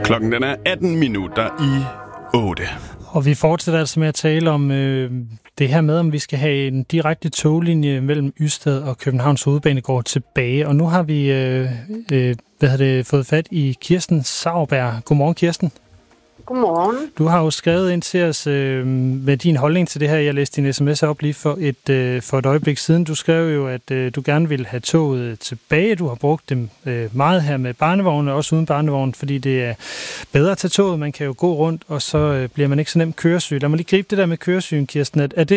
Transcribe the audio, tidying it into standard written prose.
Klokken den er 18 minutter i 8. Og vi fortsætter altså med at tale om det her med, om vi skal have en direkte toglinje mellem Ystad og Københavns Hovedbanegård tilbage. Og nu har vi fået fat i Kirsten Sauerberg. Godmorgen, Kirsten. Godmorgen. Du har jo skrevet ind til os med din holdning til det her. Jeg læste din sms op lige for et øjeblik siden. Du skrev jo, at du gerne vil have toget tilbage. Du har brugt dem meget her med barnevogne, også uden barnevogn, fordi det er bedre at tage toget. Man kan jo gå rundt, og så bliver man ikke så nemt køresyg. Lad mig lige gribe det der med køresygen, Kirsten. Er